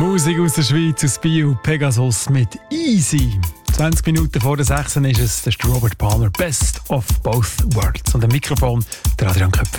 Musik aus der Schweiz, aus Bio, Pegasus mit Easy. 20 Minuten vor der 6 ist es, das ist Robert Palmer, Best of Both Worlds. Und am Mikrofon der Adrian Köpfer.